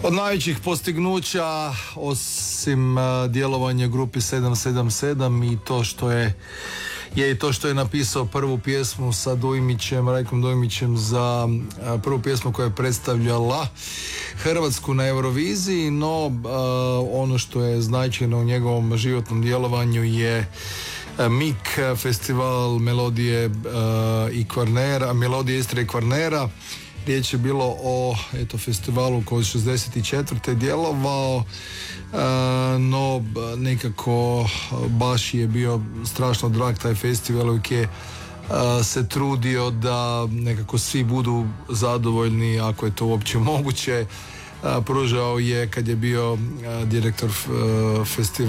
Od najvećih postignuća, osim djelovanja grupi 777 i to što je napisao prvu pjesmu sa Rajkom Dujmićem za prvu pjesmu koja je predstavljala Hrvatsku na Euroviziji, no ono što je značajno u njegovom životnom djelovanju je MIK, festival Melodije i Kvarnera, Melodije Istre i Kvarnera. Riječ je bilo o festivalu koji 64. djelovao, no nekako baš je bio strašno drag taj festival, uvijek je se trudio da nekako svi budu zadovoljni, ako je to uopće moguće. Pružao je, kad je bio direktor festivala,